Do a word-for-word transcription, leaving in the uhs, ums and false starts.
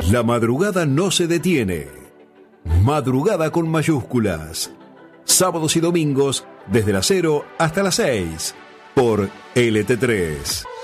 La madrugada no se detiene. Madrugada con mayúsculas. Sábados y domingos desde las cero hasta las seis por L T tres.